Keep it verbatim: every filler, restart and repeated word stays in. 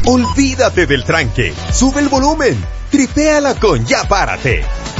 Olvídate del tranque, sube el volumen, tripéala con Ya Párate.